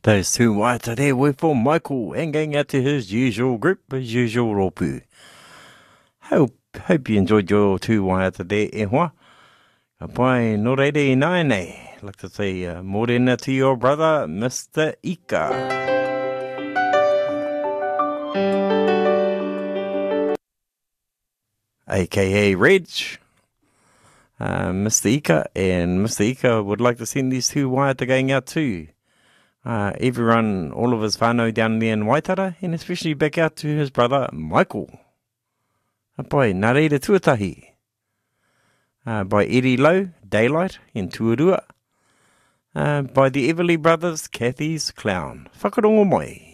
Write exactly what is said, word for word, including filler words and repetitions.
Those two waiata there were for Michael and going out to his usual group, his usual ropu. Hope, hope you enjoyed your two waiata there, e hoa. Ka pai no reire i nai nei. I'd like to say uh, morena to your brother, Mister Ika. A K A Reg. Uh, Mister Ika and Mister Ika would like to send these two waiata going out too. Uh, everyone, all of his whānau down there in Waitara, and especially back out to his brother, Michael. Uh, by Nā Reira Tuatahi. Uh, by Eddie Lowe, Daylight, in Tuarua. Uh, by the Everly Brothers, Kathy's Clown. Whakarongo mai.